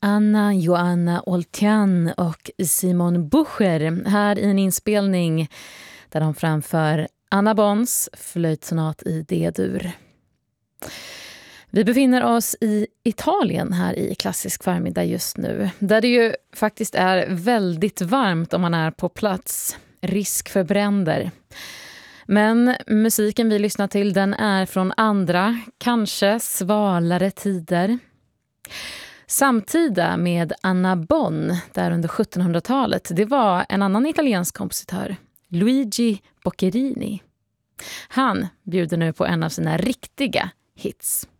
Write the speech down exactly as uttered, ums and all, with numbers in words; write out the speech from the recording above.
Anna Joanna Oltian och Simon Bucher här i en inspelning där de framför Anna Bons flöjtsonat i D-dur. Vi befinner oss i Italien här i Klassisk förmiddag just nu, där det ju faktiskt är väldigt varmt om man är på plats. Risk för bränder. Men musiken vi lyssnar till, den är från andra, kanske svalare tider. Samtida med Anna Bon, där under sjuttonhundratalet, det var en annan italiensk kompositör, Luigi Boccherini. Han bjuder nu på en av sina riktiga hits.